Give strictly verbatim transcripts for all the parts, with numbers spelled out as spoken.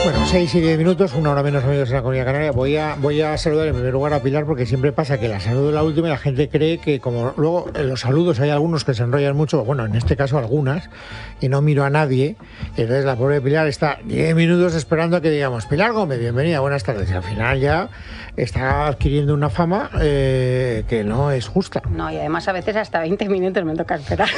Bueno, seis y diez minutos, una hora menos amigos en la Comunidad Canaria. Voy a, voy a saludar en primer lugar a Pilar, porque siempre pasa que la saludo la última y la gente cree que como luego en los saludos hay algunos que se enrollan mucho, bueno, en este caso algunas, y no miro a nadie. Entonces la pobre Pilar está diez minutos esperando a que digamos, Pilar Gómez, bienvenida, buenas tardes. Y al final ya está adquiriendo una fama eh, que no es justa. No, y además a veces hasta veinte minutos me toca esperar.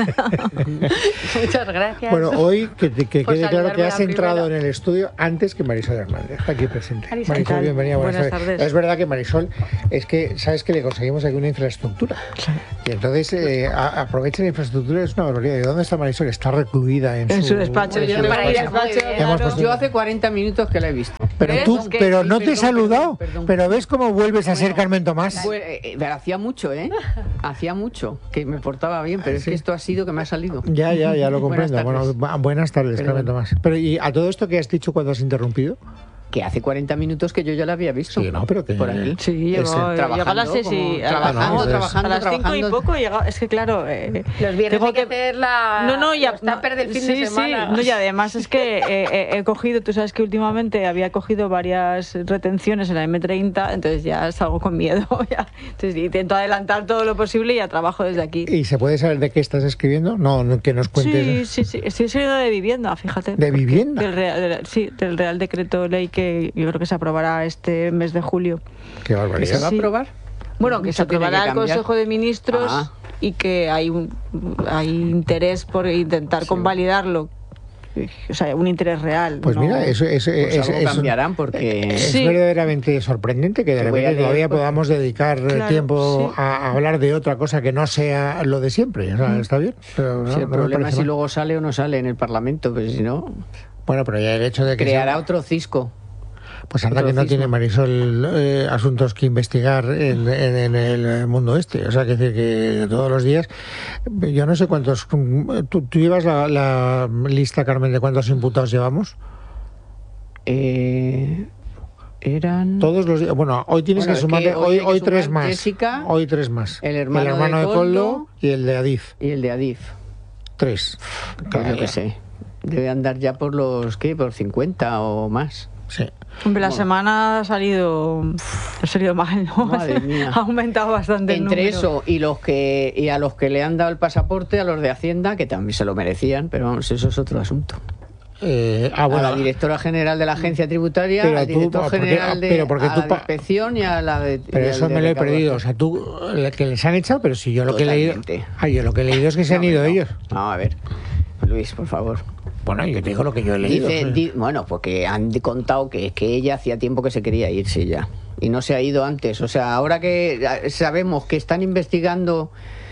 Muchas gracias. Bueno, hoy que, que Por quede claro que has saludarme entrado primero. en el estudio antes que Marisol Hernández, está aquí presente. Marisol, Marisol, ¿qué tal? bienvenida, buenas, Buenas tardes. tardes. Es verdad que Marisol, es que sabes que le conseguimos aquí una infraestructura. Claro. Y entonces eh, a- aprovecha la infraestructura, es una barbaridad. ¿De dónde está Marisol? Está recluida en, En su despacho. en Yo su me para voy ir al al despacho, despacho, Hemos claro. puesto- Yo hace cuarenta minutos que la he visto. Pero ¿Ves? tú, Es que- pero sí, no te he perdón, saludado. perdón, perdón. Pero ves cómo vuelves a ser Bueno, Carmen Tomás. Pues, eh, eh, pero hacía mucho, ¿eh? Hacía mucho que me portaba bien, pero es Sí. que esto ha sido que me ha salido. Ya, ya, ya lo Buenas comprendo. Bueno, tardes. bu- buenas tardes, Perdón. Carmen Tomás. Pero ¿y a todo esto que has dicho cuando has interrumpido? Que hace cuarenta minutos que yo ya la había visto. Sí, no, pero que- Por ahí. Sí, llegó, Es, eh, llegó a trabajando, las seis y como a, trabajando, a- entonces- trabajando, a las cinco y trabajando. poco llegaba. Es que claro, eh, Los viernes tengo hay que hacer la... no, no, ya, los tuppers del fin sí, de semana. Sí, no, y además es que eh, eh, he cogido, tú sabes que últimamente había cogido varias retenciones en la eme treinta, entonces ya salgo con miedo. Ya. Entonces intento adelantar todo lo posible y ya trabajo desde aquí. ¿Y se puede saber de qué estás escribiendo? No, no, que nos cuentes. Sí, sí, sí. Estoy escribiendo de vivienda, fíjate. ¿De vivienda? Del Real, de la- sí, del Real Decreto Ley que yo creo que se aprobará este mes de julio. Qué ¿Que se barbaridad. va a Sí. aprobar? Bueno, que se Eso tiene aprobará que el cambiar. Consejo de Ministros Ah. y que hay un hay interés por intentar Sí. convalidarlo. O sea, un interés real. Pues no- mira, eso es, Pues es, algo es- cambiarán porque... es Sí. verdaderamente sorprendente que de Te voy a repente leer, todavía pues. podamos dedicar eh, Claro, tiempo sí. a, a hablar de otra cosa que no sea lo de siempre. O sea, está bien. Pero no, Si el no me problema parece es si mal. luego sale o no sale en el Parlamento, pero si no, Bueno, pero ya el hecho de que creará sea- otro cisco. pues anda otro que no cisma. tiene Marisol eh, asuntos que investigar en, en- en el mundo este. O sea, que decir que todos los días, yo no sé cuántos. ¿Tú, tú llevas la, la lista, Carmen, de cuántos imputados llevamos? Eh, eran... Todos los días. Bueno, hoy tienes Bueno, que es sumarle. que hoy hoy hay que hoy tres sumar más. Jessica, hoy tres más. el hermano de de Koldo Koldo y el de Adif. y el de Adif. Tres. Pues Cada yo día. qué sé. Debe andar ya por los, ¿qué? Por cincuenta o más. Sí. Hombre, la Bueno. semana ha salido, ha salido mal, ¿no? Madre mía. Ha aumentado bastante el Entre número. eso y los que y a los que le han dado el pasaporte, a los de Hacienda, que también se lo merecían, pero vamos, eso es otro asunto. Eh, ah, a bueno. la directora general de la agencia tributaria, Pero al tú, director ¿por qué? general de, Pero porque a tú la pa- de inspección y a la de... Pero y al eso de me lo he recaudación. perdido. O sea, tú, le- que les han echado, pero si yo lo que he leído. Totalmente. Ah, yo lo que he leído es que se han No, ido no. ellos. No, a ver, Luis, por favor. Bueno, yo te digo lo que yo he leído. Dice, o sea. di- bueno, porque han contado que, que ella hacía tiempo que se quería irse ya y no se ha ido antes. O sea, ahora que eh, sabemos que están investigando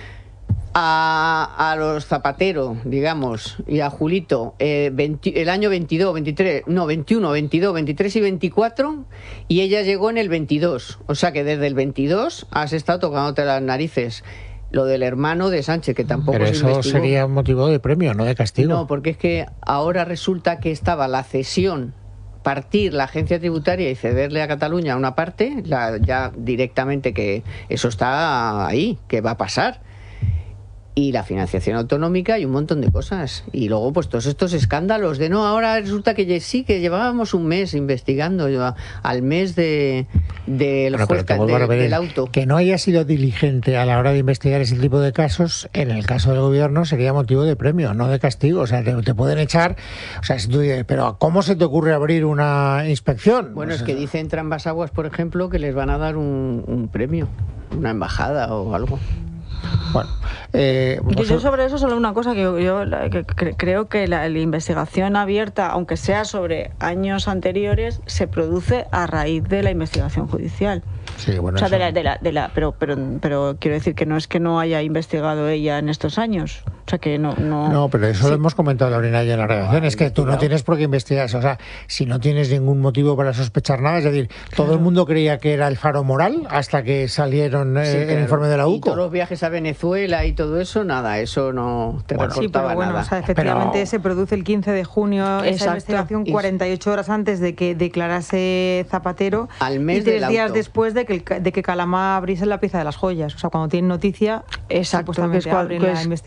a, a los Zapatero, digamos, y a Julito eh, veinte el año veintidós, veintitrés, no, veintiuno, veintidós, veintitrés y veinticuatro, y ella llegó en el veintidós. O sea que desde el veintidós has estado tocándote las narices. Lo del hermano de Sánchez, que tampoco Pero se eso investigó. sería un motivo de premio, no de castigo. No, porque es que ahora resulta que estaba la cesión, partir la agencia tributaria y cederle a Cataluña una parte, la- ya directamente que eso está ahí, que va a pasar. Y la financiación autonómica y un montón de cosas. Y luego, pues todos estos escándalos de no, ahora resulta que ye- sí, que llevábamos un mes investigando yo, a- al mes de del Bueno, juez pero te ca- vuelvo a de- repetir, del auto. que no haya sido diligente a la hora de investigar ese tipo de casos, en el caso del gobierno sería motivo de premio, no de castigo. O sea, te, te pueden echar. O sea, si tú dices, pero ¿cómo se te ocurre abrir una inspección? Bueno, Pues es que eso. dice en Trambas Aguas, por ejemplo, que les van a dar un, un premio, una embajada o algo. Bueno, eh, Yo vosotros- sobre eso solo una cosa que yo, yo la- que cre- creo que la, la investigación abierta, aunque sea sobre años anteriores, se produce a raíz de la investigación judicial. sí, bueno, O sea, eso- de la, de la, de la, pero, pero, pero quiero decir que no es que no haya investigado ella en estos años. O sea, que no... No, No, pero eso Sí. lo hemos comentado, Lorena, ya en la redacción. Es que tú no tienes por qué investigar eso. O sea, si no tienes ningún motivo para sospechar nada, es decir, todo el mundo creía que era el faro moral hasta que salieron eh, Sí, el claro. informe de la Y U C O. todos los viajes a Venezuela y todo eso, nada, eso no te Bueno, Sí, reportaba pero bueno, nada. o sea, efectivamente Pero- se produce el quince de junio esa Exacto. investigación, Y- cuarenta y ocho horas antes de que declarase Zapatero Al mes y tres del días auto. después de que, el ca- de que Calamá abriese la pieza de las joyas. O sea, cuando tienen noticia, Exacto, supuestamente que es cual- abren que la es- investigación. claro.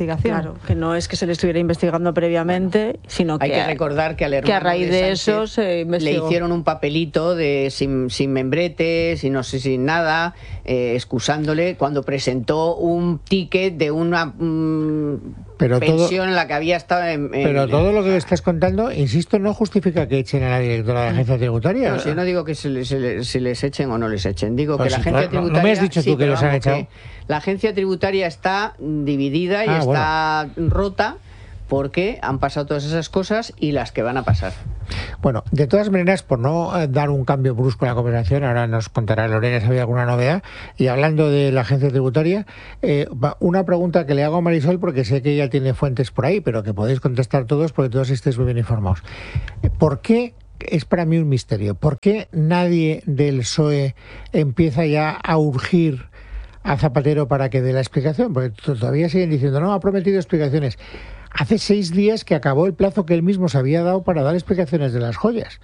Claro, que no es que se le estuviera investigando previamente, sino Hay que, que recordar que al hermano que a raíz de, de eso Sánchez se investigó. le hicieron un papelito de sin, sin membretes y no sé, sin nada, eh, excusándole cuando presentó un ticket de una mm, Pero pensión todo- en la que había estado en... en- Pero todo lo que estás contando, insisto, no justifica que echen a la directora de la agencia tributaria. No, si yo no digo que se les, se les- se les echen o no les echen, digo Pues que la sí, agencia no- no tributaria... me has dicho tú que pero los han vamos, echado. que la agencia tributaria está dividida y Ah, está rota porque han pasado todas esas cosas y las que van a pasar. Bueno, de todas maneras, por no eh, dar un cambio brusco en la conversación, ahora nos contará Lorena si había alguna novedad. Y hablando de la agencia tributaria, eh, va- una pregunta que le hago a Marisol, porque sé que ella tiene fuentes por ahí, pero que podéis contestar todos porque todos estéis muy bien informados. Eh, ¿Por qué? Es para mí un misterio. ¿Por qué nadie del P S O E empieza ya a urgir a Zapatero para que dé la explicación? Porque t- todavía siguen diciendo, no, ha prometido explicaciones. Hace seis días que acabó el plazo que él mismo se había dado para dar explicaciones de las joyas.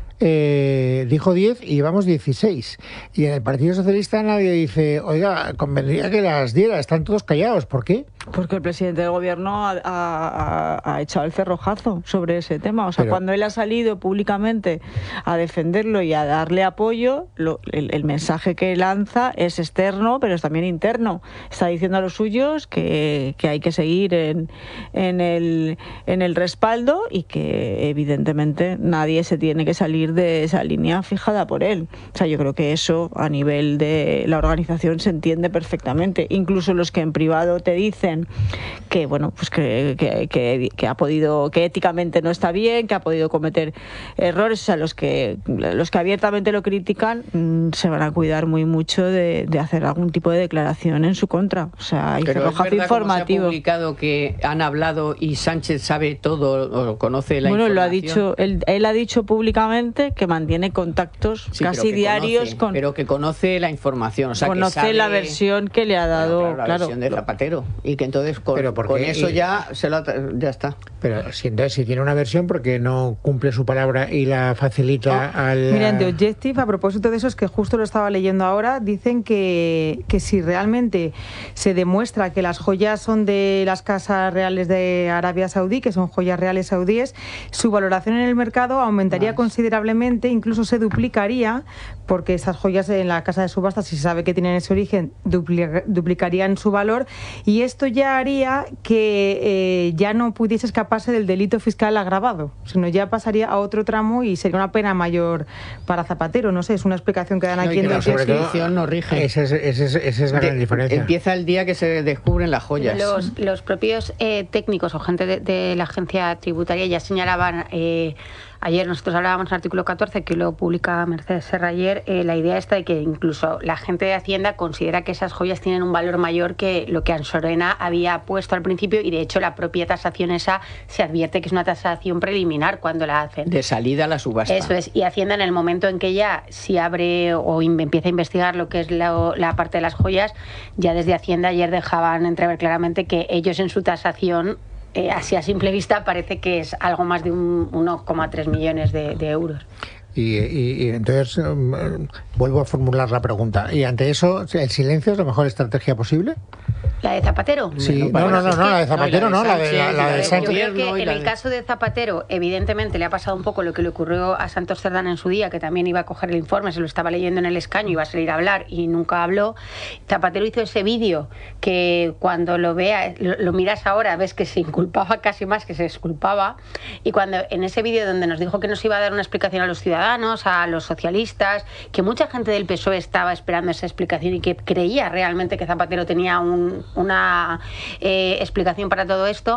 Eh, dijo diez y llevamos dieciséis. Y en el Partido Socialista nadie dice, oiga, convendría que las diera, están todos callados. ¿Por qué? Porque el presidente del gobierno ha, ha- ha- ha echado el cerrojazo sobre ese tema. O sea, Pero- cuando él ha salido públicamente a defenderlo y a darle apoyo, lo- el, el mensaje que lanza es externo, pero es también interno. Está diciendo a los suyos que, que hay que seguir en, en, el, en el respaldo y que evidentemente nadie se tiene que salir de esa línea fijada por él. O sea, yo creo que eso a nivel de la organización se entiende perfectamente. Incluso los que en privado te dicen que bueno, pues que, que, que, que ha podido, que éticamente no está bien, que ha podido cometer errores, o sea, los que los que abiertamente lo critican mmm, se van a cuidar muy mucho de, de hacer algún tipo de declaración en su contra. O sea, hay Pero es cerrojazo verdad, como se ha informativo. publicado que han hablado y Sánchez sabe todo o conoce la Bueno, información. lo ha dicho, él, él ha dicho públicamente que mantiene contactos Sí, pero casi que diarios conoce, con pero que conoce la información, o sea, que conoce sabe- la versión que le ha dado, Bueno, claro, la claro. versión de Zapatero, y que entonces con, Pero ¿por con qué? eso Y- ya se lo ha- ya está. Pero si, entonces, si tiene una versión, porque no cumple su palabra y la facilita al... Mira, en The Objective, a propósito de eso, es que justo lo estaba leyendo ahora, dicen que, que si realmente se demuestra que las joyas son de las casas reales de Arabia Saudí, que son joyas reales saudíes, su valoración en el mercado aumentaría Más. considerablemente, incluso se duplicaría, porque esas joyas en la casa de subastas, si se sabe que tienen ese origen, dupli- duplicarían su valor, y esto ya haría que eh, ya no pudiese escaparse del delito fiscal agravado, sino ya pasaría a otro tramo y sería una pena mayor para Zapatero. No sé, es una explicación que dan No, y aquí que en la The sobre Objective. todo- Constitución no rige. Esa es, esa es- esa es la De- gran diferencia. Empieza el día que se descubren las joyas. Los, los propios eh, técnicos o gente de, de la agencia tributaria ya señalaban, eh, ayer nosotros hablábamos en el artículo catorce, que lo publica Mercedes Serra ayer, eh, la idea esta de que incluso la gente de Hacienda considera que esas joyas tienen un valor mayor que lo que Ansorena había puesto al principio, y de hecho la propia tasación esa se advierte que es una tasación preliminar cuando la hacen. De salida a la subasta. Eso es, y Hacienda en el momento en que ya si abre o in- empieza a investigar lo que es la, la parte de las joyas, ya desde Hacienda ayer dejaban entrever claramente que ellos en su tasación, eh, así a simple vista, parece que es algo más de un uno coma tres millones de, de euros. Y, y- y entonces um, vuelvo a formular la pregunta. ¿Y ante eso, el silencio es la mejor estrategia posible? ¿La de Zapatero? Sí, no, bueno, no, no, es no, que- la de Zapatero no, la de, la, la de Sánchez, Sánchez. Yo creo Gobierno que y en la el de- caso de Zapatero, evidentemente le ha pasado un poco lo que le ocurrió a Santos Cerdán en su día, que también iba a coger el informe, se lo estaba leyendo en el escaño, iba a salir a hablar y nunca habló. Zapatero hizo ese vídeo que cuando lo veas, lo, lo miras ahora, ves que se inculpaba casi más que se exculpaba, y cuando en ese vídeo donde nos dijo que nos iba a dar una explicación a los ciudadanos, a los socialistas, que mucha gente del P S O E estaba esperando esa explicación y que creía realmente que Zapatero tenía un, una eh, explicación para todo esto,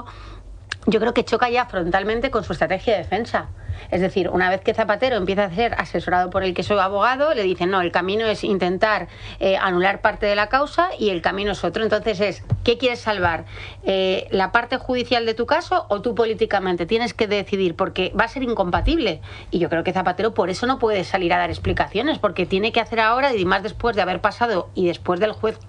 yo creo que choca ya frontalmente con su estrategia de defensa. Es decir, una vez que Zapatero empieza a ser asesorado por el que soy abogado, le dicen, no, el camino es intentar eh, anular parte de la causa y el camino es otro. Entonces es, ¿qué quieres salvar? Eh, ¿La parte judicial de tu caso o tú políticamente? Tienes que decidir, porque va a ser incompatible. Y yo creo que Zapatero por eso no puede salir a dar explicaciones, porque tiene que hacer ahora, y más después de haber pasado y después del juez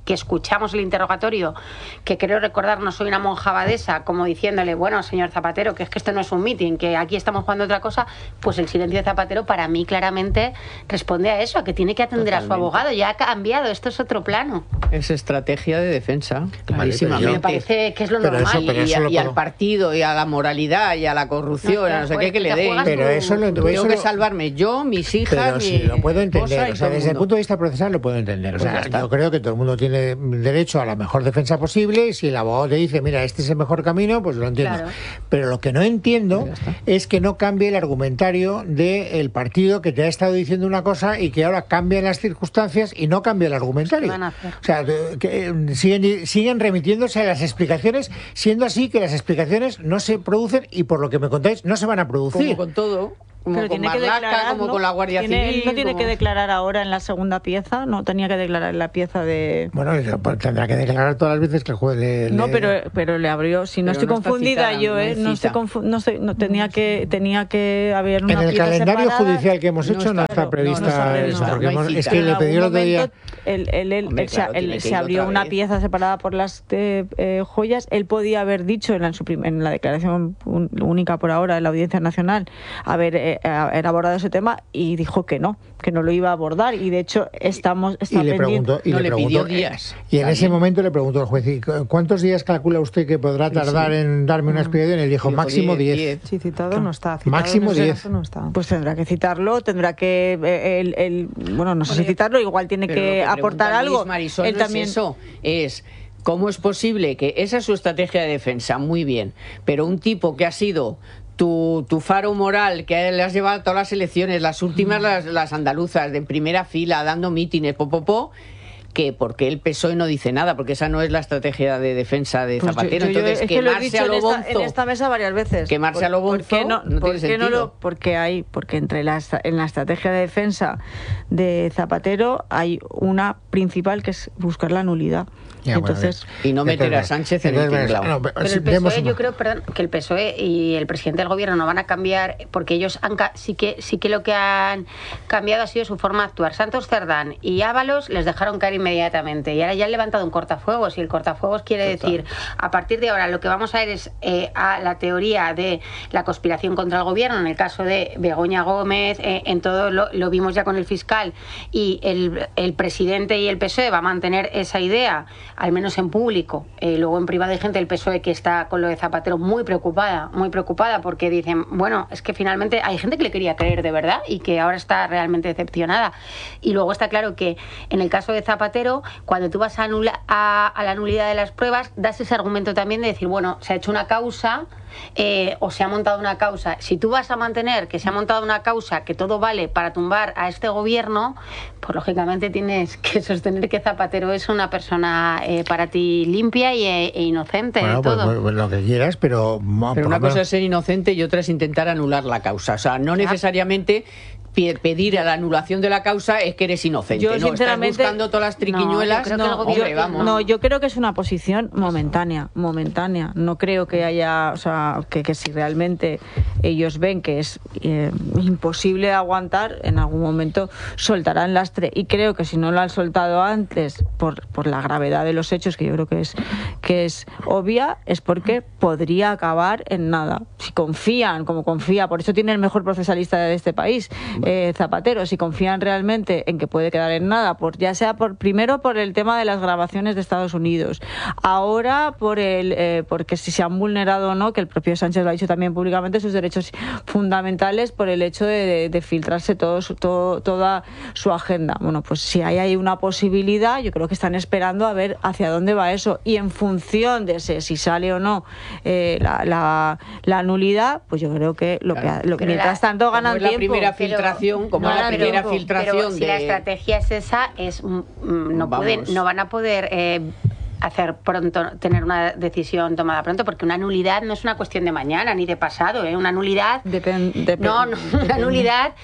que escuchamos el interrogatorio, que creo recordar no soy una monja abadesa, como diciéndole, bueno, señor Zapatero, que es que esto no es un mitin, que aquí estamos jugando otra cosa, pues el silencio de Zapatero para mí claramente responde a eso, a que tiene que atender Totalmente. a su abogado. Ya ha cambiado, esto es otro plano. Es estrategia de defensa, clarísimamente. Me parece que es lo pero normal. Eso, pero y, eso y al partido, y a la moralidad, y a la corrupción, no, a no sé qué que le den. Pero eso lo Tengo eso que lo... salvarme yo, mis hijas, pero mi sí, lo puedo entender. O sea, desde el, el punto de vista procesal lo puedo entender. O sea, pues yo creo que todo el mundo tiene derecho a la mejor defensa posible y si el abogado te dice, mira, este es el mejor camino, pues lo entiendo. Claro. Pero lo que no entiendo es que no cambie el argumentario del partido que te ha estado diciendo una cosa y que ahora cambian las circunstancias y no cambia el argumentario. O sea, que siguen, siguen remitiéndose a las explicaciones, siendo así que las explicaciones no se producen y por lo que me contáis no se van a producir. Como con todo. Como Pero con tiene Marlaska, que declarar, como ¿no? con la Guardia tiene, Civil. No tiene como... que declarar ahora en la segunda pieza, no tenía que declarar en la pieza de... Bueno, tendrá que declarar todas las veces que el juez le... No, le... pero pero le abrió, si no pero estoy no confundida citada, yo, no ¿eh? No estoy confu no, estoy, no tenía que tenía que haber una en el pieza calendario separada. judicial que hemos hecho no está, no está prevista no, no está eso, porque no hemos, es que le pidió el otro día... Él, él, él, Hombre, él, claro, él, él se abrió una vez. pieza separada por las eh, eh, joyas. Él podía haber dicho en la, en la declaración única por ahora en la Audiencia Nacional haber, eh, haber abordado ese tema y dijo que no, que no lo iba a abordar y de hecho estamos está y le preguntó y no, le, le preguntó, pidió días y en también. ese momento le preguntó al juez, ¿cuántos días calcula usted que podrá tardar sí. en darme una explicación? Y él dijo, máximo diez. Sí, citado no está. Citado máximo diez. No está. Pues tendrá que citarlo, tendrá que el, el, bueno, no sé si citarlo, igual tiene que, que aportar algo. Marisol, él no también es eso es ¿cómo es posible que esa es su estrategia de defensa? Muy bien, pero un tipo que ha sido Tu, tu faro moral, que le has llevado a todas las elecciones, las últimas, las, las andaluzas, de primera fila, dando mítines, popopó, que porque el P S O E no dice nada, porque esa no es la estrategia de defensa de Zapatero. Pues yo, yo, Entonces, es que quemarse lo he a lo dicho bonzo. En esta, en esta mesa varias veces. Quemarse a lo bonzo ¿por qué no, no por tiene qué sentido. No lo, porque hay, porque entre la, en la estrategia de defensa de Zapatero hay una principal que es buscar la nulidad. Ya, entonces, bueno, y no meter entonces, a Sánchez en el tinglao. No, pero el P S O E, yo creo, perdón, que el P S O E y el presidente del gobierno no van a cambiar, porque ellos han, sí que sí que lo que han cambiado ha sido su forma de actuar. Santos Cerdán y Ábalos les dejaron caer inmediatamente y ahora ya han levantado un cortafuegos y el cortafuegos quiere Total. decir, a partir de ahora lo que vamos a ver es eh, a la teoría de la conspiración contra el gobierno, en el caso de Begoña Gómez, eh, en todo lo, lo vimos ya con el fiscal y el, el presidente y el P S O E va a mantener esa idea, al menos en público. Eh, luego en privado hay gente del P S O E que está con lo de Zapatero muy preocupada, muy preocupada porque dicen, bueno, es que finalmente hay gente que le quería creer de verdad y que ahora está realmente decepcionada. Y luego está claro que en el caso de Zapatero, cuando tú vas a, anula, a, a la nulidad de las pruebas, das ese argumento también de decir, bueno, se ha hecho una causa eh, o se ha montado una causa. Si tú vas a mantener que se ha montado una causa, que todo vale para tumbar a este gobierno, pues lógicamente tienes que sostener que Zapatero es una persona eh, para ti limpia y, e, e inocente bueno, de todo. Pues, pues, lo que quieras, pero... Pero una cosa es ser inocente y otra es intentar anular la causa. O sea, no claro. necesariamente pedir a la anulación de la causa es que eres inocente. Yo, no, sinceramente, estás buscando todas las triquiñuelas. No, yo creo, no, que hombre, yo, vamos. no, yo creo que es una posición momentánea, momentánea. No creo que haya, o sea, que, que si realmente ellos ven que es eh, imposible aguantar, en algún momento soltarán lastre. Y creo que si no lo han soltado antes, por, por la gravedad de los hechos, que yo creo que es, que es obvia, es porque podría acabar en nada. Si confían, como confía, por eso tiene el mejor procesalista de este país, Eh, Zapatero, si confían realmente en que puede quedar en nada, por ya sea por primero por el tema de las grabaciones de Estados Unidos, ahora por el eh, porque si se han vulnerado o no, que el propio Sánchez lo ha dicho también públicamente, sus derechos fundamentales por el hecho de, de, de filtrarse todo, su, todo toda su agenda. Bueno, pues si hay ahí una posibilidad, yo creo que están esperando a ver hacia dónde va eso y en función de ese, si sale o no eh, la, la, la nulidad, pues yo creo que lo claro. que lo, mientras la, tanto ganan la tiempo. Primera filtración, pero, como no, la pero, primera pero, filtración pero si de... la estrategia es esa, es mm, no pueden, no van a poder eh, hacer pronto, tener una decisión tomada pronto, porque una nulidad no es una cuestión de mañana ni de pasado, ¿eh? Una nulidad Depende. Depend, no, no, una nulidad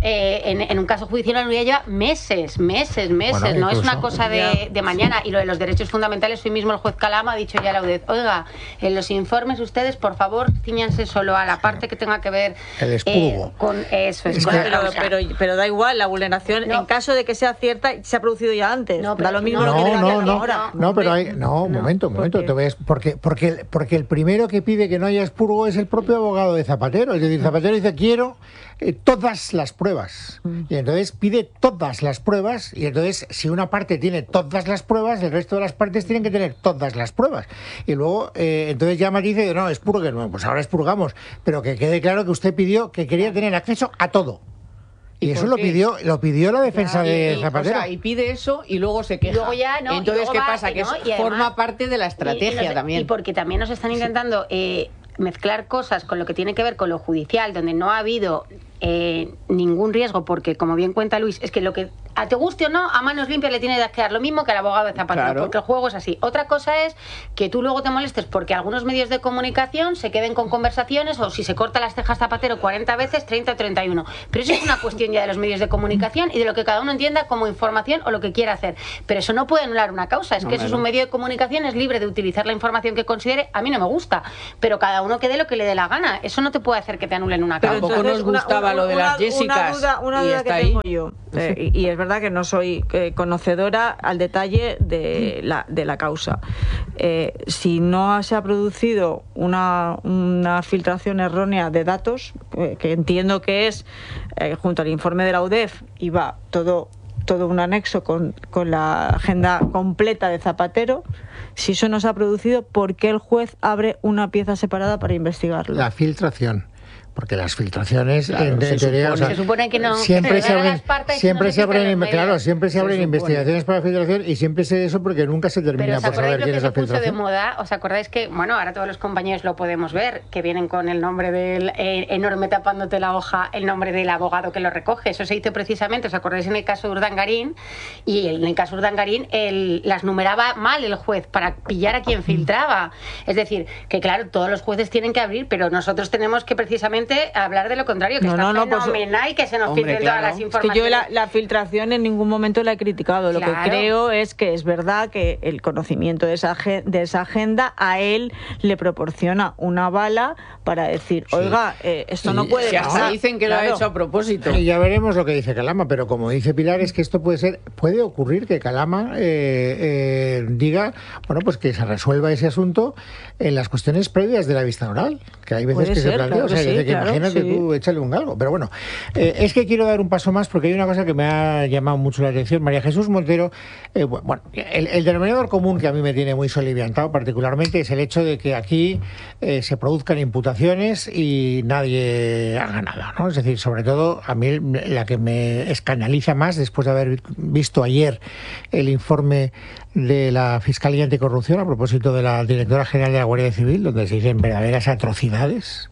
eh, en, en un caso judicial la nulidad lleva meses, meses, meses, Bueno, no es incluso. una cosa de, de mañana. Y lo de los derechos fundamentales, hoy mismo el juez Calama ha dicho ya a la U D E Z, oiga, en los informes ustedes, por favor, ciñanse solo a la parte que tenga que ver El expurgo. eh, con eso, es, Es con que- la Pero, causa. pero, pero da igual, la vulneración, No. en caso de que sea cierta, se ha producido ya antes. No, da pero lo mismo no, lo que No, diga no, que no, ahora. no, pero hay, no, un No, momento, un ¿por momento, qué? te voy a- porque, porque, porque el primero que pide que no haya expurgo es el propio abogado de Zapatero, es decir, Zapatero dice quiero eh, todas las pruebas, y entonces pide todas las pruebas, y entonces si una parte tiene todas las pruebas, el resto de las partes tienen que tener todas las pruebas, y luego eh, entonces llama y dice, no, expurgue, no, pues ahora expurgamos, pero que quede claro que usted pidió que quería tener acceso a todo. Y, ¿Y eso por lo qué? pidió, lo pidió la defensa Y- de y, Zapatero. o sea, y pide eso y luego se queja. luego ya, ¿no? Y Entonces, luego ¿qué va, pasa? y Que no, eso y además- forma parte de la Y- estrategia y nos- también. Y porque también nos están intentando eh, mezclar cosas con lo que tiene que ver con lo judicial, donde no ha habido eh, ningún riesgo, porque como bien cuenta Luis, es que lo que a te guste o no, a manos limpias le tiene que quedar lo mismo que al abogado de Zapatero, Claro. porque el juego es así. Otra cosa es que tú luego te molestes porque algunos medios de comunicación se queden con conversaciones, o si se corta las cejas Zapatero cuarenta veces, treinta o treinta y uno. Pero eso es una cuestión ya de los medios de comunicación y de lo que cada uno entienda como información o lo que quiera hacer. Pero eso no puede anular una causa, es que Hombre, eso es no. un medio de comunicación, es libre de utilizar la información que considere. A mí no me gusta, pero cada uno que dé lo que le dé la gana. Eso no te puede hacer que te anulen una Pero causa. tampoco nos gustaba lo de las Jessicas, Una duda, una y duda está que ahí. tengo yo, eh, y, y es verdad que no soy eh, conocedora al detalle de la, de la causa. Eh, si no se ha producido una, una filtración errónea de datos, eh, que entiendo que es eh, junto al informe de la U D E F, y va todo todo un anexo con, con la agenda completa de Zapatero, si eso no se ha producido, ¿por qué el juez abre una pieza separada para investigarlo? La filtración. Porque las filtraciones, Claro, en, se en teoría, supone- o sea, se supone que no, siempre que se se dan abren, las partes y siempre no se se abren, explican los claro, medios. siempre se Se abren supone. investigaciones para filtración y siempre sé eso porque nunca se Pero termina ¿os por acordáis saber lo quién que es se la puso de filtración. moda? ¿Os acordáis que, bueno, ahora todos los compañeros lo podemos ver, que vienen con el nombre del eh, enorme tapándote la hoja, el nombre del abogado que lo recoge? Eso se hizo precisamente, ¿os acordáis en el caso de Urdangarín? Y en el caso de Urdangarín el, las numeraba mal el juez para pillar a quien filtraba. Es decir, que claro, todos los jueces tienen que abrir, pero nosotros tenemos que precisamente hablar de lo contrario, que No, está no, no, pues- fenomenal que se nos Hombre, filtren claro. todas las Es que Es que informaciones. yo la, la filtración en ningún momento la he criticado. Lo Claro. que creo es que es verdad que el conocimiento de esa, agen- de esa agenda a él le proporciona una bala para decir, oiga, eh, esto no Y- puede Si hasta pasar. dicen que lo Claro. ha hecho a propósito. Y ya veremos lo que dice Calama, pero como dice Pilar, es que esto puede ser, puede ocurrir que Calama eh, eh, diga, bueno, pues que se resuelva ese asunto en las cuestiones previas de la vista oral, que hay veces Puede que se ser, plantea, claro o sea, que sí, dice que claro, imagínate sí. tú, échale un galgo. Pero bueno, eh, es que quiero dar un paso más porque hay una cosa que me ha llamado mucho la atención. María Jesús Montero, eh, bu- bueno, el, el denominador común que a mí me tiene muy soliviantado particularmente es el hecho de que aquí eh, se produzcan imputaciones y nadie haga nada, ¿no? Es decir, sobre todo a mí la que me escandaliza más después de haber visto ayer el informe de la Fiscalía Anticorrupción a propósito de la Directora General de la Guardia Civil, donde se dicen verdaderas atrocidades.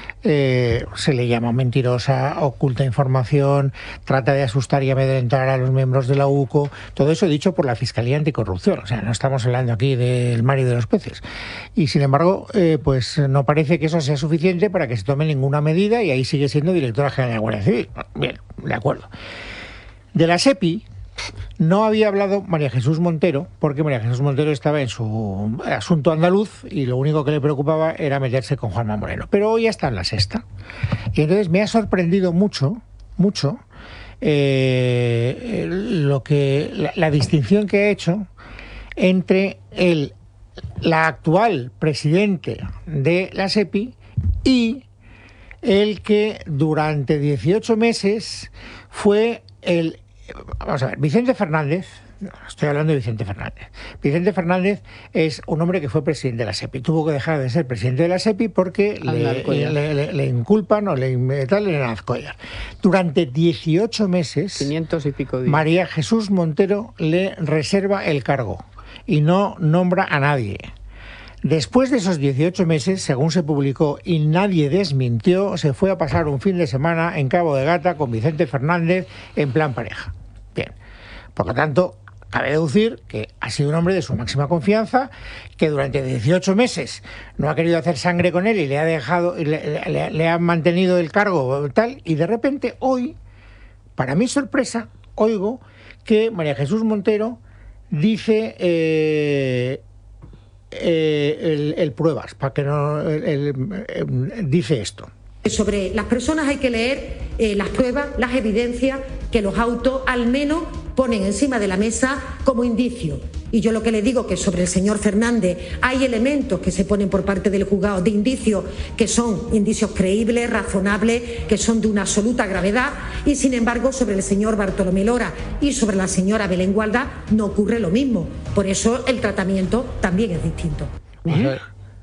Eh, se le llama mentirosa, oculta información, trata de asustar y amedrentar a los miembros de la U C O, todo eso dicho por la Fiscalía Anticorrupción, o sea, no estamos hablando aquí del mar y de los peces. Y sin embargo, eh, pues no parece que eso sea suficiente para que se tome ninguna medida y ahí sigue siendo Directora General de la Guardia Civil. Bien, de acuerdo. De la SEPI no había hablado María Jesús Montero, porque María Jesús Montero estaba en su asunto andaluz y lo único que le preocupaba era meterse con Juanma Moreno. Pero hoy está en la sexta. Y entonces me ha sorprendido mucho, mucho, eh, lo que la, la distinción que ha hecho entre el, la actual presidente de la SEPI y el que durante dieciocho meses fue el... Vamos a ver, Vicente Fernández, estoy hablando de Vicente Fernández. Vicente Fernández es un hombre que fue presidente de la SEPI. Tuvo que dejar de ser presidente de la SEPI porque le, le, le, le inculpan o le tal en Azcóyar. Durante dieciocho meses, quinientos y pico días, María Jesús Montero le reserva el cargo y no nombra a nadie. Después de esos dieciocho meses, según se publicó y nadie desmintió, se fue a pasar un fin de semana en Cabo de Gata con Vicente Fernández en plan pareja. Bien, por lo tanto, cabe deducir que ha sido un hombre de su máxima confianza, que durante dieciocho meses no ha querido hacer sangre con él y le ha dejado, le, le, le ha mantenido el cargo tal, y de repente hoy para mi sorpresa, oigo que María Jesús Montero dice eh, eh, el, el pruebas, para que no el, el, el, dice esto. Sobre las personas hay que leer eh, las pruebas, las evidencias que los autos al menos ponen encima de la mesa como indicio. Y yo lo que le digo que sobre el señor Fernández hay elementos que se ponen por parte del juzgado de indicios que son indicios creíbles, razonables, que son de una absoluta gravedad, y sin embargo sobre el señor Bartolomé Lora y sobre la señora Belén Gualdá no ocurre lo mismo. Por eso el tratamiento también es distinto. ¿Eh?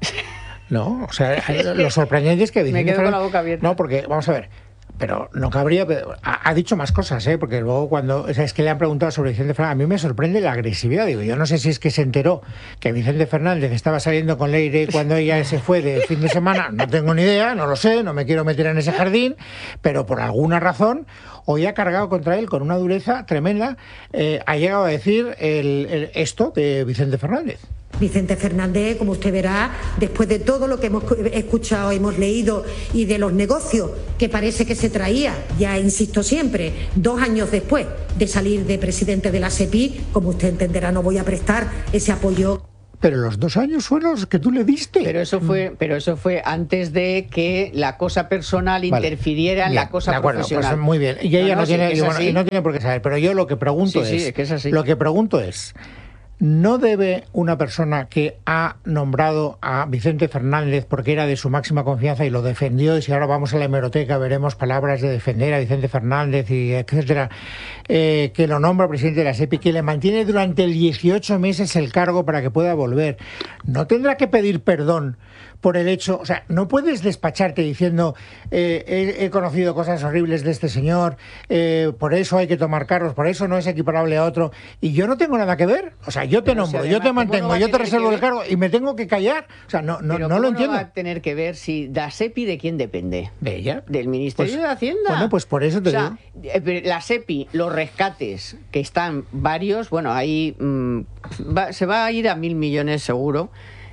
No, o sea, lo sorprendente es que me quedo con la boca abierta. No, porque vamos a ver, pero no cabría, pero ha, ha dicho más cosas, ¿eh? Porque luego cuando, o sea, es que le han preguntado sobre Vicente Fernández, a mí me sorprende la agresividad, digo, yo no sé si es que se enteró que Vicente Fernández estaba saliendo con Leire cuando ella se fue de fin de semana, no tengo ni idea, no lo sé, no me quiero meter en ese jardín, pero por alguna razón hoy ha cargado contra él con una dureza tremenda, eh, ha llegado a decir el, el, esto de Vicente Fernández. Vicente Fernández, como usted verá, después de todo lo que hemos escuchado, hemos leído y de los negocios que parece que se traía, ya insisto siempre, dos años después de salir de presidente de la SEPI, como usted entenderá, no voy a prestar ese apoyo. Pero los dos años fueron los que tú le diste. Pero eso fue, pero eso fue antes de que la cosa personal vale. interfiriera en bien, la cosa de acuerdo, profesional. Pues muy bien. Y ella no, no, no, tiene, sí, y bueno, y no tiene por qué saber. Pero yo lo que pregunto sí, es, sí, es, que es así. lo que pregunto es. ¿No debe una persona que ha nombrado a Vicente Fernández porque era de su máxima confianza y lo defendió, y si ahora vamos a la hemeroteca veremos palabras de defender a Vicente Fernández y etcétera, eh, que lo nombra presidente de la SEPI, que le mantiene durante dieciocho meses el cargo para que pueda volver, ¿no tendrá que pedir perdón por el hecho? O sea, no puedes despacharte diciendo eh, he, he conocido cosas horribles de este señor, eh, por eso hay que tomar cargos, por eso no es equiparable a otro, y yo no tengo nada que ver. O sea, yo te pero nombro, si además, yo te mantengo, no yo te reservo el cargo y me tengo que callar. O sea, no, no, pero no lo no entiendo. Va a tener que ver si la SEPI de quién depende. ¿De ella? Del Ministerio pues, de Hacienda. Bueno, pues por eso te o sea, digo. La SEPI, los rescates, que están varios, bueno, ahí mmm, va, se va a ir a mil millones seguro.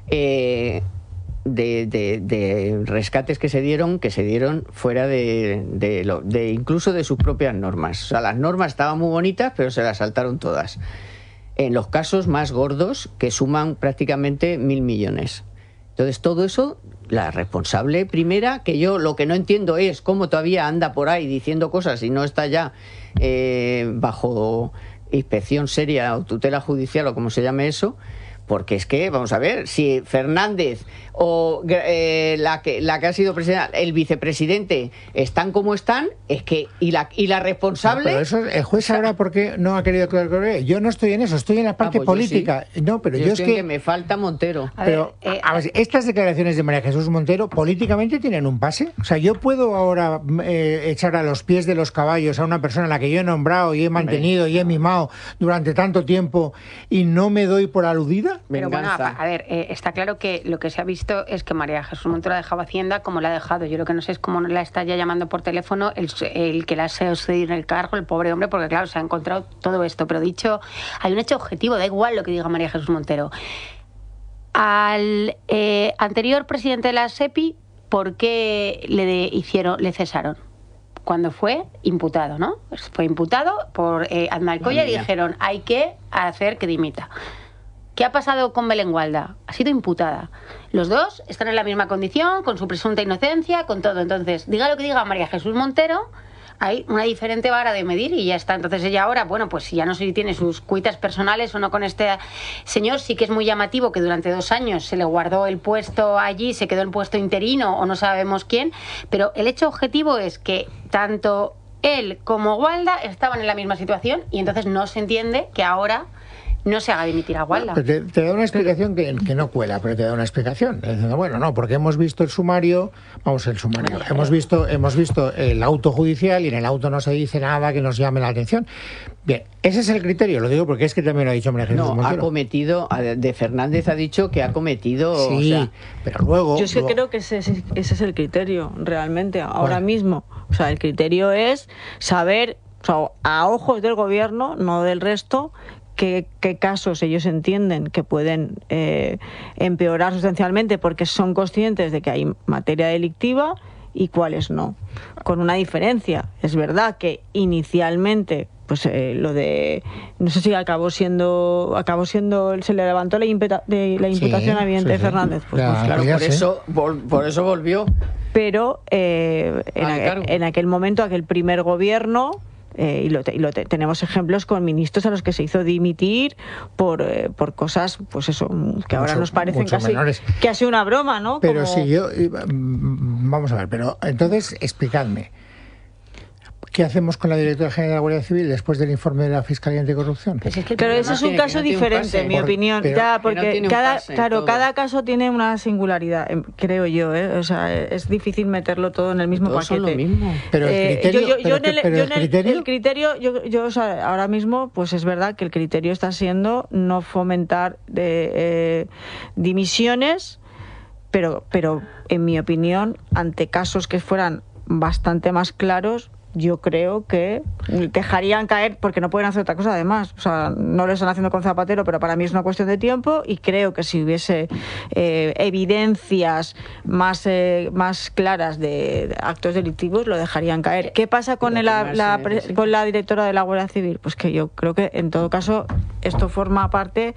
Eh, De, de, de rescates que se dieron que se dieron fuera de, de, lo, de incluso de sus propias normas. O sea, las normas estaban muy bonitas, pero se las saltaron todas. En los casos más gordos, que suman prácticamente mil millones. Entonces, todo eso, la responsable primera, que yo lo que no entiendo es cómo todavía anda por ahí diciendo cosas y no está ya eh, bajo inspección seria o tutela judicial o como se llame eso. Porque es que, vamos a ver, si Fernández o eh, la, que, la que ha sido presidenta, el vicepresidente, están como están, es que, y la, y la responsable... No, pero eso, el juez sabrá por qué no ha querido que yo no estoy en eso, estoy en la parte ah, pues política. Sí. No, pero yo, yo es que... que me falta Montero. A pero, ver, eh, a ver, estas declaraciones de María Jesús Montero, políticamente tienen un pase. O sea, yo puedo ahora eh, echar a los pies de los caballos a una persona a la que yo he nombrado y he mantenido Hombre. y he mimado durante tanto tiempo y no me doy por aludida. Pero bueno, a, a ver, eh, está claro que lo que se ha visto es que María Jesús Montero ha dejado Hacienda como la ha dejado. Yo lo que no sé es cómo la está ya llamando por teléfono el, el que la ha sucedido en el cargo, el pobre hombre, porque claro, se ha encontrado todo esto. Pero dicho, hay un hecho objetivo, da igual lo que diga María Jesús Montero. Al eh, anterior presidente de la SEPI, ¿por qué le de, hicieron, le cesaron? Cuando fue imputado, ¿no? Fue imputado por eh, Aznar-Coya y dijeron, hay que hacer que dimita. ¿Qué ha pasado con Belén Gualdá? Ha sido imputada. Los dos están en la misma condición, con su presunta inocencia, con todo. Entonces, diga lo que diga María Jesús Montero, hay una diferente vara de medir y ya está. Entonces ella ahora, bueno, pues ya no sé si tiene sus cuitas personales o no con este señor. Sí que es muy llamativo que durante dos años se le guardó el puesto allí, se quedó el puesto interino o no sabemos quién. Pero el hecho objetivo es que tanto él como Gualdá estaban en la misma situación y entonces no se entiende que ahora no se haga dimitir a Gualdá. Te, te da una explicación que, que no cuela, pero te da una explicación. Diciendo, bueno, no, porque hemos visto el sumario, vamos, el sumario, hemos visto, hemos visto el auto judicial y en el auto no se dice nada que nos llame la atención. Bien, ese es el criterio, lo digo porque es que también lo ha dicho María Jesús No, Montero. ha cometido, de Fernández ha dicho que ha cometido... Sí, o sea, pero luego... Yo es que luego, creo que ese, ese es el criterio, realmente, ahora bueno. mismo. O sea, el criterio es saber, o sea, a ojos del gobierno, no del resto... Qué, qué casos ellos entienden que pueden eh, empeorar sustancialmente porque son conscientes de que hay materia delictiva y cuáles no. Con una diferencia. Es verdad que inicialmente pues eh, lo de no sé si acabó siendo acabó siendo se le levantó la, imputa, de, la imputación sí, a Vicente sí, sí. Fernández, pues, Ya, pues claro, Por sí. eso, vol- por eso volvió. pero eh, en, Al aquel, cargo. en aquel momento, aquel primer gobierno, eh, y, lo, te- y lo te- tenemos ejemplos con ministros a los que se hizo dimitir por, eh, por cosas, pues eso, que ahora Mucho- nos parecen mucho casi menores. que ha sido una broma, ¿no? Pero Como- si yo, iba- mm, vamos a ver, pero entonces explicadme, ¿qué hacemos con la directora general de la Guardia Civil después del informe de la Fiscalía Anticorrupción? Pues es que el Pero problema- eso es tiene- un que caso no tiene un diferente, pase. en mi Por- opinión, pero- ya, Que no porque tiene un cada, pase, claro, todo. cada caso tiene una singularidad, em, creo yo, ¿eh? O sea, es difícil meterlo todo en el mismo Todos son paquete. lo mismo. Pero el Eh, criterio, yo- yo- pero yo en que- el- pero yo el en el- criterio, el criterio, yo, yo, o sea, ahora mismo, pues es verdad que el criterio está siendo no fomentar de, eh, dimisiones, pero, pero en mi opinión, ante casos que fueran bastante más claros, yo creo que dejarían caer, porque no pueden hacer otra cosa además. O sea, no lo están haciendo con Zapatero, pero para mí es una cuestión de tiempo, y creo que si hubiese eh, evidencias más, eh, más claras de, de actos delictivos, lo dejarían caer. ¿Qué pasa con, Pero el- la, que más la se pre- necesita. con la directora de la Guardia Civil? Pues que yo creo que en todo caso esto forma parte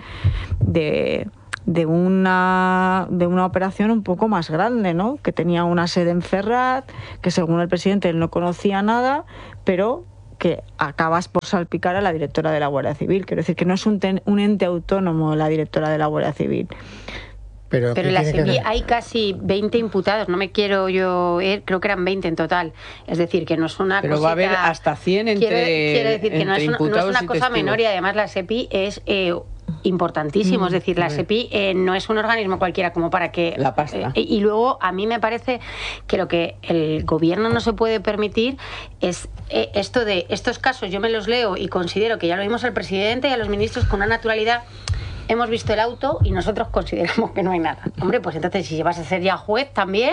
de de una de una operación un poco más grande, ¿no? Que tenía una sede en Ferrat, que según el presidente él no conocía nada, pero que acabas por salpicar a la directora de la Guardia Civil. Quiero decir que no es un, ten- un ente autónomo la directora de la Guardia Civil. pero, Pero ¿qué en la tiene que SEPI hacer? hay casi veinte imputados, no me quiero yo ir, creo que eran veinte en total. Es decir, que no es una Pero cosita... va a haber hasta cien entre- Quiero, quiero decir que no entre es una, no es imputados una y cosa testigos. menor, y además la SEPI es... Eh, importantísimo, es decir, la hombre. SEPI eh, no es un organismo cualquiera como para que... La pasta. eh, y luego a mí me parece que lo que el gobierno no se puede permitir es eh, esto de estos casos, yo me los leo y considero que ya lo vimos al presidente y a los ministros con una naturalidad. Hemos visto el auto y nosotros consideramos que no hay nada. Hombre, pues entonces si vas a ser ya juez también...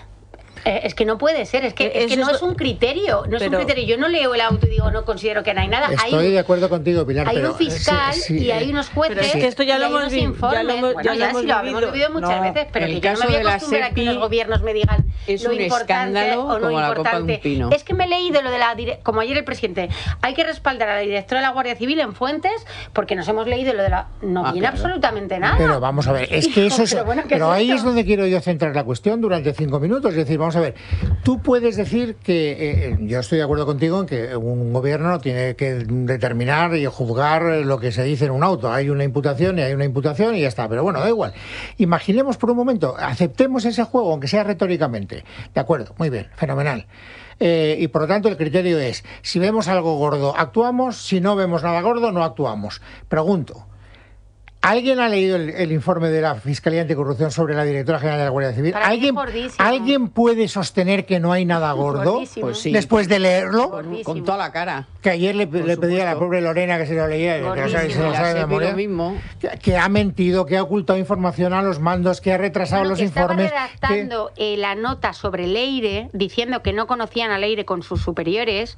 Eh, es que no puede ser, es que, es que Eso no es- es un criterio, no es pero- un criterio. Yo no leo el auto y digo, no considero que no hay nada. Estoy hay un, de acuerdo contigo, Pilar, hay pero un fiscal eh, sí, sí, y hay eh, unos jueces. Pero es que esto ya y lo hay hemos unos vi- ya lo informes. hemos- Bueno, ya lo ya hemos sí lo habíamos vivido. vivido muchas No, veces, pero el que yo no me caso voy a de la acostumbrar a que SEPI los gobiernos me digan es lo un importante escándalo o no como la copa de un importante. pino. Es que me he leído lo de la dire- como ayer el presidente, hay que respaldar a la directora de la Guardia Civil en fuentes porque nos hemos leído lo de la no Ah, viene claro. absolutamente nada. Pero vamos a ver, es que eso es. Pero bueno, ¿qué Pero es ahí esto? es donde quiero yo centrar la cuestión durante cinco minutos. Es decir, vamos a ver, tú puedes decir que eh, yo estoy de acuerdo contigo en que un gobierno tiene que determinar y juzgar lo que se dice en un auto. Hay una imputación y hay una imputación y ya está. Pero bueno, da igual. Imaginemos por un momento, aceptemos ese juego, aunque sea retóricamente. De acuerdo, muy bien, fenomenal. Eh, y por lo tanto el criterio es, si vemos algo gordo, actuamos, si no vemos nada gordo, no actuamos. Pregunto, ¿alguien ha leído el, el informe de la Fiscalía Anticorrupción sobre la directora general de la Guardia Civil? Para mí es ¿Alguien, gordísimo. ¿Alguien puede sostener que no hay nada gordo Gordísimo. Pues sí. después de leerlo? Gordísimo. Con toda la cara. Que ayer le, le pedí a la supuesto. pobre Lorena que se lo leyera, que no sabe, se lo Gordísimo. sabe de La SEPI memoria, lo mismo. que, que ha mentido, que ha ocultado información a los mandos, que ha retrasado Bueno, los que informes. Estaba redactando eh, la nota sobre Leire, diciendo que no conocían a Leire con sus superiores,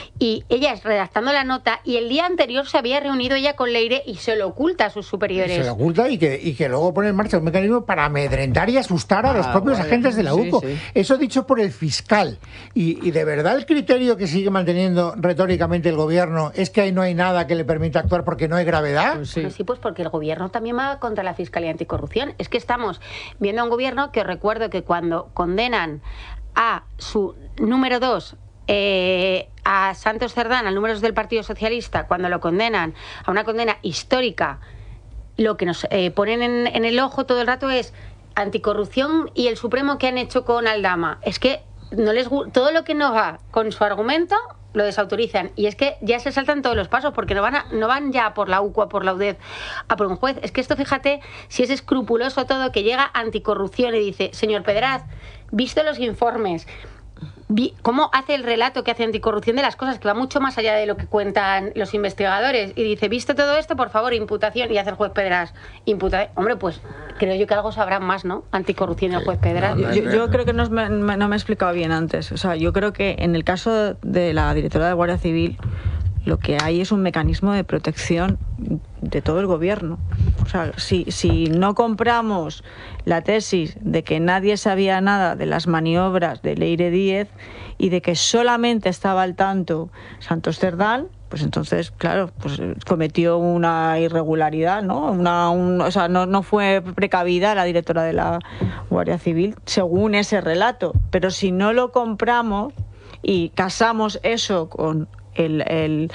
y ella es redactando la nota, y el día anterior se había reunido ella con Leire y se lo oculta a sus que superiores. se lo oculta y que, y que luego pone en marcha un mecanismo para amedrentar y asustar a Ah, los propios vale. agentes de la Sí, U C O. sí. Eso dicho por el fiscal. Y, y de verdad el criterio que sigue manteniendo retóricamente el gobierno es que ahí no hay nada que le permita actuar porque no hay gravedad. Pues sí. Pues sí, pues porque el gobierno también va contra la Fiscalía Anticorrupción. Es que estamos viendo a un gobierno que os recuerdo que cuando condenan a su número dos, eh, a Santos Cerdán, al número dos del Partido Socialista, cuando lo condenan a una condena histórica, lo que nos eh, ponen en, en el ojo todo el rato es anticorrupción y el Supremo que han hecho con Aldama. Es que no les gu- todo lo que no va con su argumento lo desautorizan, y es que ya se saltan todos los pasos porque no van a, no van ya por la U C O, a por la U D E F, a por un juez. Es que esto, fíjate, si es escrupuloso todo, que llega anticorrupción y dice, señor Pedraz, visto los informes, vi cómo hace el relato que hace anticorrupción de las cosas, que va mucho más allá de lo que cuentan los investigadores, y dice, visto todo esto, por favor, imputación, y hace el juez Pedraz, imputa. Hombre, pues creo yo que algo sabrán más, ¿no? Anticorrupción y el juez Pedraz. Yo, yo creo que no me, me- no me he explicado bien antes. O sea, yo creo que en el caso de la directora de Guardia Civil lo que hay es un mecanismo de protección de todo el gobierno. O sea, si, si no compramos la tesis de que nadie sabía nada de las maniobras de Leire Díez y de que solamente estaba al tanto Santos Cerdán, pues entonces, claro, pues cometió una irregularidad, ¿no? Una, un, o sea, no, no fue precavida la directora de la Guardia Civil, según ese relato. Pero si no lo compramos y casamos eso con el, el,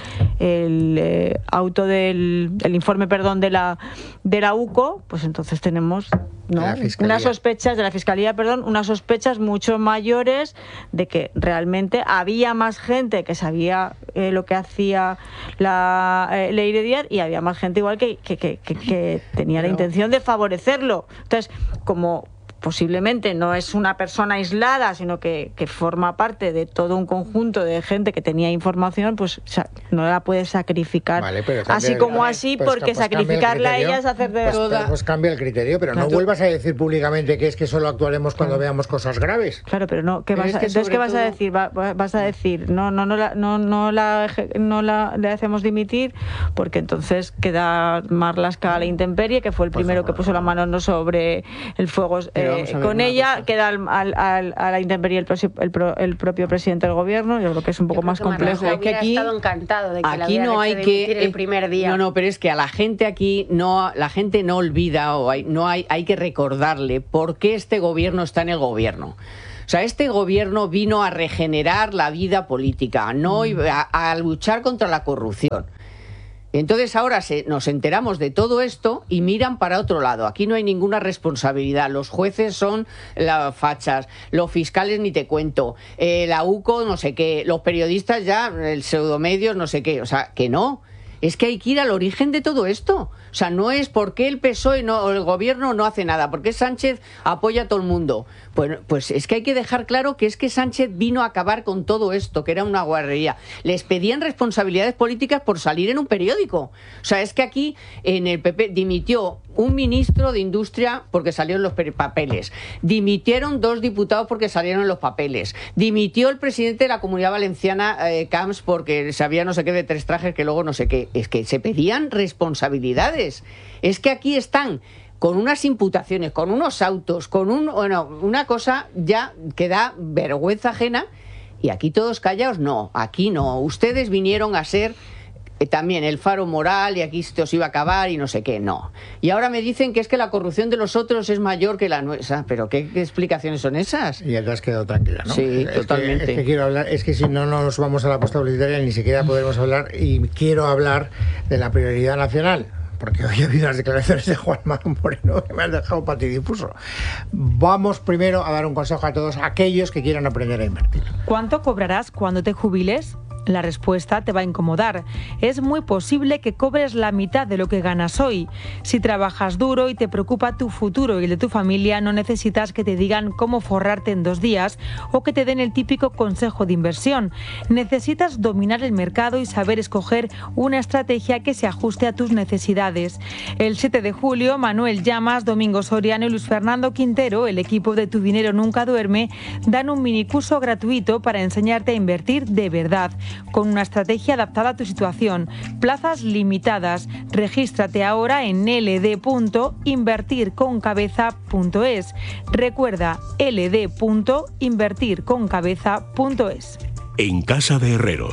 el eh, auto del el informe, perdón, de la de la U C O, pues entonces tenemos, ¿no?, unas sospechas de la Fiscalía, perdón, unas sospechas mucho mayores de que realmente había más gente que sabía eh, lo que hacía la eh, Leire Díez y había más gente igual que, que, que, que, que tenía la intención de favorecerlo. Entonces, como posiblemente no es una persona aislada, sino que, que forma parte de todo un conjunto de gente que tenía información, pues no la puedes sacrificar, vale, así como así, pues, porque pues sacrificarla a ella es hacer de pues, toda... Pues cambia el criterio, pero claro, no vuelvas a decir públicamente que es que solo actuaremos cuando claro. veamos cosas graves. Claro, pero no, ¿qué vas a, es que entonces qué vas todo... a decir? Va, vas a decir, no, no, no la, no, no la, no la le hacemos dimitir, porque entonces queda Marlaska a la intemperie, que fue el primero pues, que puso la mano sobre el fuego. Eh, con ella queda al, al, al, a la intemperie el, el, el propio presidente del gobierno. Yo creo que es un poco más complejo. Es que aquí estado encantado de que aquí la no hay que el primer día. No, no, pero es que a la gente aquí no, la gente no olvida o hay, no hay, hay que recordarle por qué este gobierno está en el gobierno. O sea, este gobierno vino a regenerar la vida política, no a, a luchar contra la corrupción. Entonces ahora se, nos enteramos de todo esto y miran para otro lado. Aquí no hay ninguna responsabilidad. Los jueces son las fachas, los fiscales ni te cuento, eh, la U C O no sé qué, los periodistas ya, el pseudomedios no sé qué. O sea, que no. Es que hay que ir al origen de todo esto. O sea, no es por qué el P S O E no, o el gobierno no hace nada, por qué Sánchez apoya a todo el mundo. Pues, pues es que hay que dejar claro que es que Sánchez vino a acabar con todo esto, que era una guarrería. Les pedían responsabilidades políticas por salir en un periódico. O sea, es que aquí en el P P dimitió un ministro de Industria porque salió en los papeles. Dimitieron dos diputados porque salieron en los papeles. Dimitió el presidente de la Comunidad Valenciana, eh, Camps, porque sabía no sé qué de tres trajes que luego no sé qué. Es que se pedían responsabilidades. Es que aquí están con unas imputaciones, con unos autos, con un, bueno, una cosa ya que da vergüenza ajena, y aquí todos callados. No, aquí no. Ustedes vinieron a ser eh, también el faro moral y aquí se os iba a acabar y no sé qué. No. Y ahora me dicen que es que la corrupción de los otros es mayor que la nuestra. ¿Pero qué, qué explicaciones son esas? Y ya te has quedado tranquila, ¿no? Sí, es totalmente. Que, es que quiero hablar, es que si no nos vamos a la posta publicitaria ni siquiera podemos hablar, y quiero hablar de la prioridad nacional. Porque hoy he oído las declaraciones de Juan Manuel Moreno que me han dejado patidifuso. Vamos primero a dar un consejo a todos aquellos que quieran aprender a invertir. ¿Cuánto cobrarás cuando te jubiles? La respuesta te va a incomodar. Es muy posible que cobres la mitad de lo que ganas hoy. Si trabajas duro y te preocupa tu futuro y el de tu familia, no necesitas que te digan cómo forrarte en dos días o que te den el típico consejo de inversión. Necesitas dominar el mercado y saber escoger una estrategia que se ajuste a tus necesidades. El siete de julio, Manuel Llamas, Domingo Soriano y Luis Fernando Quintero, el equipo de Tu Dinero Nunca Duerme, dan un minicurso gratuito para enseñarte a invertir de verdad, con una estrategia adaptada a tu situación. Plazas limitadas. Regístrate ahora en l d punto invertir con cabeza punto es. Recuerda, l d punto invertir con cabeza punto es. En Casa de Herrero.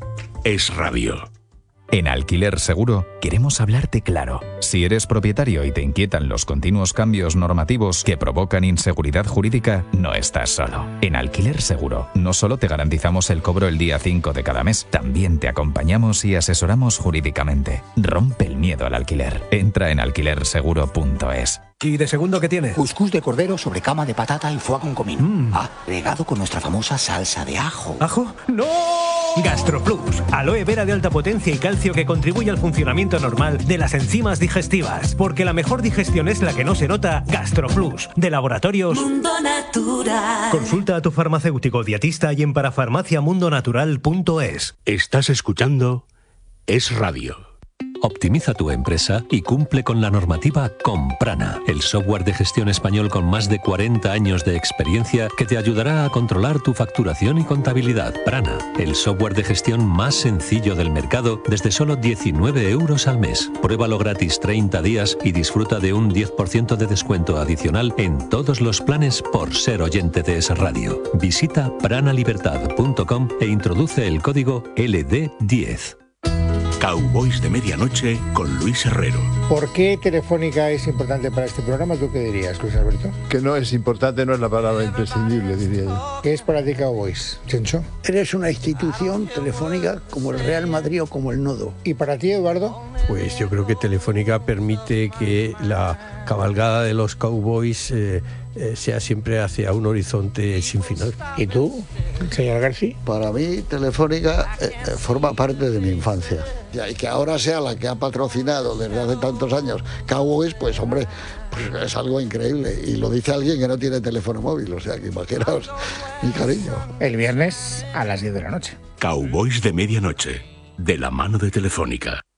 Es Radio. En Alquiler Seguro queremos hablarte claro. Si eres propietario y te inquietan los continuos cambios normativos que provocan inseguridad jurídica, no estás solo. En Alquiler Seguro no solo te garantizamos el cobro el día cinco de cada mes, también te acompañamos y asesoramos jurídicamente. Rompe el miedo al alquiler. Entra en alquiler seguro punto es. ¿Y de segundo qué tiene? Cuscús de cordero sobre cama de patata y foie con comino. Mm. Ah, regado con nuestra famosa salsa de ajo. ¿Ajo? ¡No! GastroPlus, aloe vera de alta potencia y calcio que contribuye al funcionamiento normal de las enzimas digestivas. Porque la mejor digestión es la que no se nota. GastroPlus, de Laboratorios Mundo Natural. Consulta a tu farmacéutico dietista y en parafarmacia mundo natural punto es. Estás escuchando Es Radio. Optimiza tu empresa y cumple con la normativa con Prana, el software de gestión español con más de cuarenta años de experiencia que te ayudará a controlar tu facturación y contabilidad. Prana, el software de gestión más sencillo del mercado desde solo diecinueve euros al mes. Pruébalo gratis treinta días y disfruta de un diez por ciento de descuento adicional en todos los planes por ser oyente de Es Radio. Visita pranalibertad punto com e introduce el código L D diez. Cowboys de Medianoche con Luis Herrero. ¿Por qué Telefónica es importante para este programa? ¿Tú qué dirías, Luis Alberto? Que no es importante, no es la palabra imprescindible, diría yo. ¿Qué es para ti Cowboys, Chencho? Eres una institución telefónica como el Real Madrid o como el Nodo. ¿Y para ti, Eduardo? Pues yo creo que Telefónica permite que la cabalgada de los Cowboys eh, eh, sea siempre hacia un horizonte sin final. ¿Y tú, señor García? Para mí, Telefónica eh, eh, forma parte de mi infancia. Y que ahora sea la que ha patrocinado desde hace tantos años Cowboys, pues hombre, pues es algo increíble. Y lo dice alguien que no tiene teléfono móvil, o sea que imaginaos mi cariño. El viernes a las diez de la noche. Cowboys de Medianoche, de la mano de Telefónica.